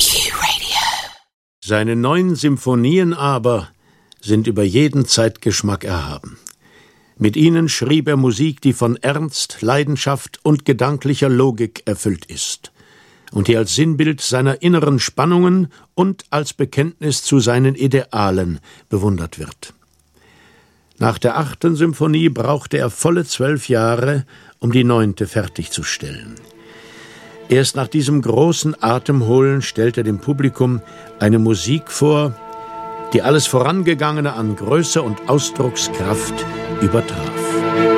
Seine 9 Symphonien aber sind über jeden Zeitgeschmack erhaben. Mit ihnen schrieb er Musik, die von Ernst, Leidenschaft und gedanklicher Logik erfüllt ist und die als Sinnbild seiner inneren Spannungen und als Bekenntnis zu seinen Idealen bewundert wird. Nach der 8. Symphonie brauchte er volle 12 Jahre, um die 9. fertigzustellen. Erst nach diesem großen Atemholen stellt er dem Publikum eine Musik vor, die alles Vorangegangene an Größe und Ausdruckskraft übertraf.